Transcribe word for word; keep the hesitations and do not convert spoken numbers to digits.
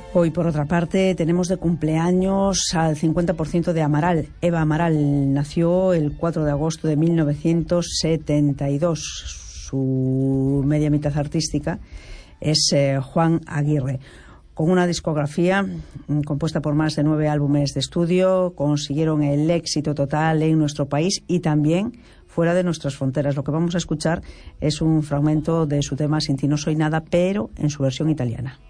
Hoy, por otra parte, tenemos de cumpleaños al cincuenta por ciento de Amaral. Eva Amaral nació el cuatro de agosto de mil novecientos setenta y dos. Su media mitad artística es eh, Juan Aguirre. Con una discografía compuesta por más de nueve álbumes de estudio, consiguieron el éxito total en nuestro país y también fuera de nuestras fronteras. Lo que vamos a escuchar es un fragmento de su tema Sin ti no soy nada, pero en su versión italiana.